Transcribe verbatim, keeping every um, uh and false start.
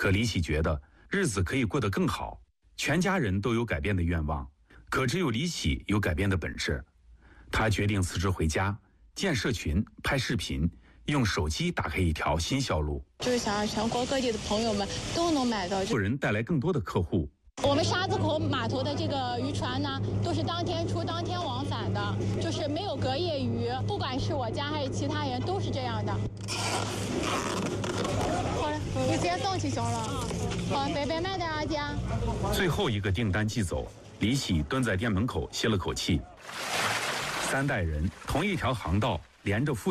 可李喜觉得日子可以过得更好，全家人都有改变的愿望，可只有李喜有改变的本事。他决定辞职回家，建社群，拍视频，用手机打开一条新销路， 就是想让全国各地的朋友们都能买到， 为人带来更多的客户。 我们沙子口码头的这个渔船呢，都是当天出当天往返的，就是没有隔夜渔，不管是我家还是其他人都是这样的。好了，你直接送去行了。好，白白卖点啊，姐。 最后一个订单寄走，李喜蹲在店门口歇了口气。三代人同一条航道，连着父